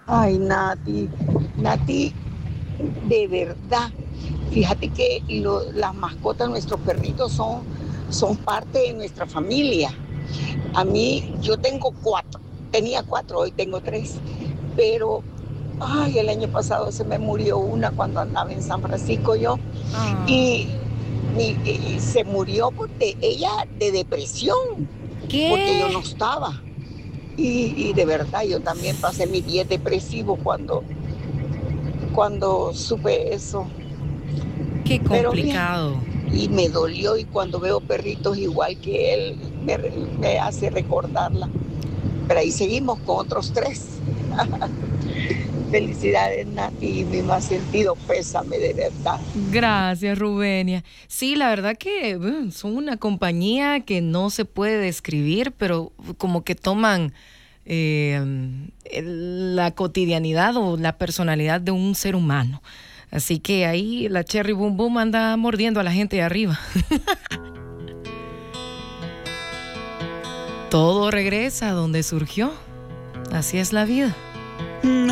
Ay, Nati, de verdad. Fíjate que las mascotas, nuestros perritos son parte de nuestra familia. A mí, yo tengo cuatro, tenía cuatro, hoy tengo tres, pero, ay, el año pasado se me murió una cuando andaba en San Francisco yo, Ah, y, y se murió porque ella de depresión, porque yo ¿qué? no estaba. Y de verdad, yo también pasé mis días depresivos cuando supe eso. Qué Pero bien, complicado. y me dolió y cuando veo perritos igual que él, me hace recordarla. Pero ahí seguimos con otros tres. Felicidades, Nati, y mi más sentido pésame de verdad. Gracias, Rubenia. Sí, la verdad que son una compañía que no se puede describir, pero como que toman la cotidianidad o la personalidad de un ser humano. Así que ahí la Cherry Boom Boom anda mordiendo a la gente de arriba. Todo regresa a donde surgió. Así es la vida.